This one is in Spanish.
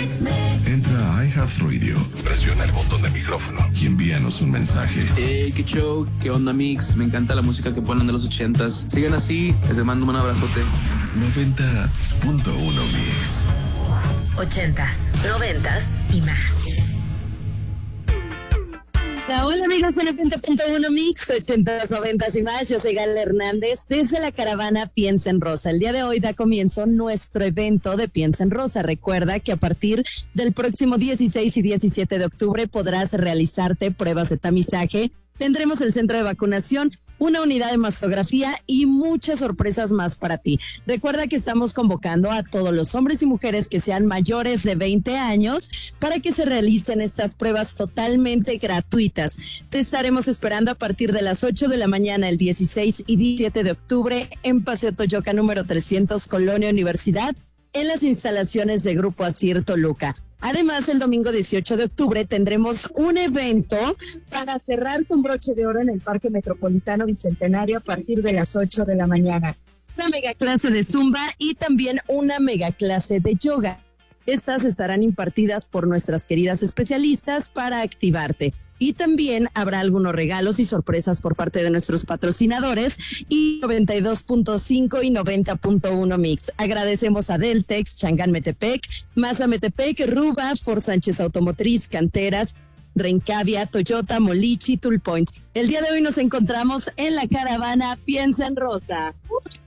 Entra a iHeartRadio, presiona el botón de micrófono y envíanos un mensaje. Hey, qué show, qué onda, Mix. Me encanta la música que ponen de los 80s. Sigan así, les mando un abrazote. 90.1 Mix. 80s, 90s y más. Hola amigos de 90.1 Mix, 80s, 90s y más. Yo soy Gal Hernández desde la caravana Piensa en Rosa. El día de hoy da comienzo nuestro evento de Piensa en Rosa. Recuerda que a partir del próximo 16 y 17 de octubre podrás realizarte pruebas de tamizaje. Tendremos el centro de vacunación, una unidad de mastografía y muchas sorpresas más para ti. Recuerda que estamos convocando a todos los hombres y mujeres que sean mayores de 20 años para que se realicen estas pruebas totalmente gratuitas. Te estaremos esperando a partir de las 8 de la mañana el 16 y 17 de octubre en Paseo Toyoca número 300, Colonia Universidad, en las instalaciones de Grupo Asir Toluca. Además, el domingo 18 de octubre tendremos un evento para cerrar con broche de oro en el Parque Metropolitano Bicentenario a partir de las 8 de la mañana. Una mega clase de zumba y también una mega clase de yoga. Estas estarán impartidas por nuestras queridas especialistas para activarte. Y también habrá algunos regalos y sorpresas por parte de nuestros patrocinadores y 92.5 y 90.1 Mix. Agradecemos a Deltex, Changán Metepec, Maza Metepec, Ruba, Ford Sánchez Automotriz, Canteras, Rencavia, Toyota, Molichi, Tool Point. El día de hoy nos encontramos en la caravana Piensa en Rosa.